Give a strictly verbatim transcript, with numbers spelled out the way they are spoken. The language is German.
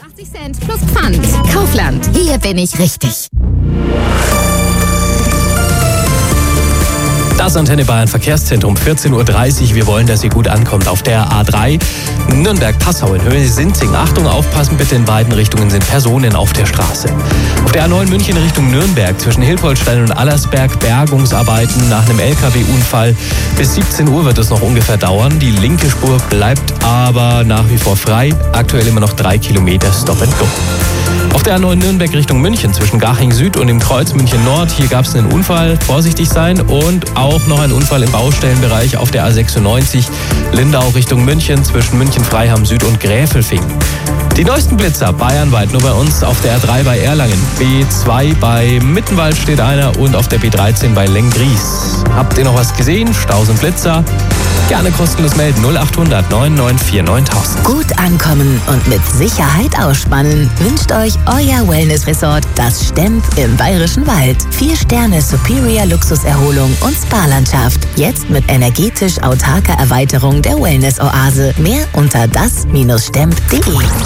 achtzig Cent plus Pfand. Kaufland, hier bin ich richtig. Das Antenne Bayern Verkehrszentrum, vierzehn Uhr dreißig. Wir wollen, dass ihr gut ankommt. Auf der A drei Nürnberg-Passau in Höhe Sinzing. Achtung, aufpassen bitte, in beiden Richtungen sind Personen auf der Straße. Auf der A neun München Richtung Nürnberg zwischen Hilpoltstein und Allersberg Bergungsarbeiten nach einem L K W-Unfall. Bis siebzehn Uhr wird es noch ungefähr dauern. Die linke Spur bleibt aber nach wie vor frei. Aktuell immer noch drei Kilometer Stop and Go. Auf der A neun Nürnberg Richtung München zwischen Garching Süd und dem Kreuz München Nord. Hier gab es einen Unfall, vorsichtig sein, und auch noch ein Unfall im Baustellenbereich auf der A sechsundneunzig Lindau Richtung München zwischen München Freiham Süd und Gräfelfing. Die neuesten Blitzer bayernweit nur bei uns auf der A drei bei Erlangen, B zwei bei Mittenwald steht einer und auf der B dreizehn bei Lenggries. Habt ihr noch was gesehen? Staus und Blitzer? Gerne kostenlos melden. null achthundert neun neun vier neuntausend. Gut ankommen und mit Sicherheit ausspannen wünscht euch euer Wellness-Resort, das Stemp im Bayerischen Wald. Vier Sterne Superior Luxuserholung und Spa-Landschaft. Jetzt mit energetisch autarker Erweiterung der Wellness-Oase. Mehr unter das Bindestrich stemp punkt de.